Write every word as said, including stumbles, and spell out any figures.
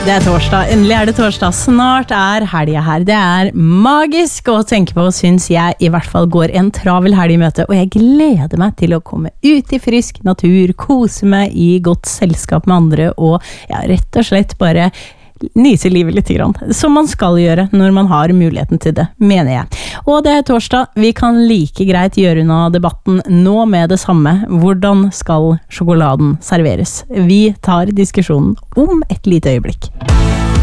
Det er torsdag, endelig er det torsdag, snart er helga her. Det er magisk å tenke på, synes jeg i hvert fall går en travel helg i møte, og jeg gleder meg til å komme ut i frisk natur, kose meg i godt selskap med andre, og ja, rett og slett bare nyse livet litt grann, som man skal gjøre når man har muligheten til det, mener jeg. Og det er torsdag, vi kan like greit gjøre unna debatten nå med det samme. Hvordan skal sjokoladen serveres? Vi tar diskusjonen om et lite øyeblikk.